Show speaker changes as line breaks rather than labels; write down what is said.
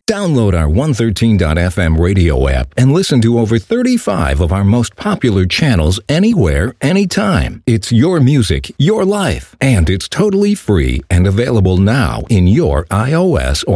Download our 113.fm radio app and listen to over 35 of our most popular channels anywhere, anytime. It's your music, your life, and it's totally free and available now in your iOS or